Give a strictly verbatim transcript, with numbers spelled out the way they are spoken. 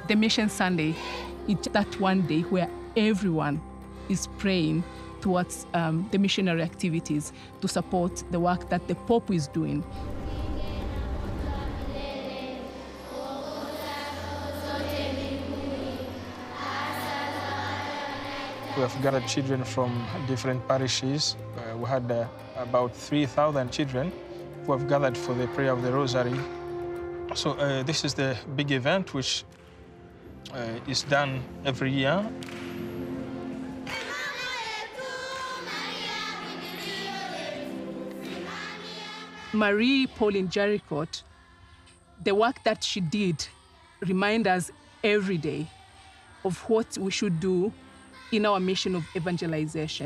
The Mission Sunday is that one day where everyone is praying towards um, the missionary activities to support the work that the Pope is doing. We have gathered children from different parishes. Uh, we had uh, about three thousand children who have gathered for the prayer of the Rosary. So uh, this is the big event which uh, is done every year. Marie Pauline Jaricot, the work that she did reminds us every day of what we should do in our mission of evangelization.